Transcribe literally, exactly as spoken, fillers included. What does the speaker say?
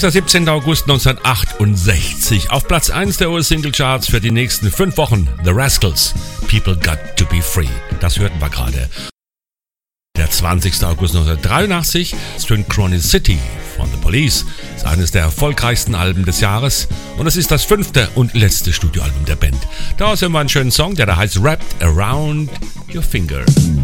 ist der siebzehnte August neunzehnhundertachtundsechzig. Auf Platz eins der US-Single-Charts für die nächsten fünf Wochen. The Rascals, People Got to Be Free. Das hörten wir gerade. Der zwanzigste August neunzehnhundertdreiundachtzig, Synchronicity von The Police. Das ist eines der erfolgreichsten Alben des Jahres. Und es ist das fünfte und letzte Studioalbum der Band. Daraus hören wir einen schönen Song, der da heißt Wrapped Around Your Finger.